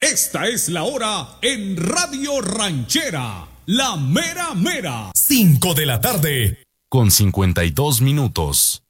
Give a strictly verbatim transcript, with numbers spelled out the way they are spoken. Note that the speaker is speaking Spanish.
Esta es la hora en Radio Ranchera, la mera mera. cinco de la tarde, con cincuenta y dos minutos.